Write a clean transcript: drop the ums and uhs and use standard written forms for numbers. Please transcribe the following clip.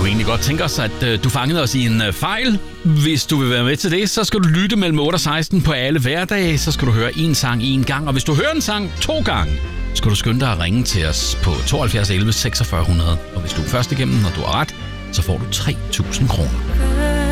egentlig godt tænke os, at du fangede os i en fejl. Hvis du vil være med til det, så skal du lytte mellem 8 og 16 på alle hverdage. Så skal du høre en sang en gang, og hvis du hører en sang 2 gange, skal du skynde dig at ringe til os på 72 11 4600. Og hvis du er først igennem, og du har ret, så får du 3.000 kroner.